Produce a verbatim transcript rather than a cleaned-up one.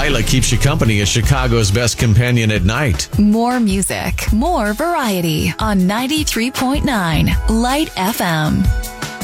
Lila keeps you company as Chicago's best companion at night. More music, more variety on ninety-three point nine Light F M.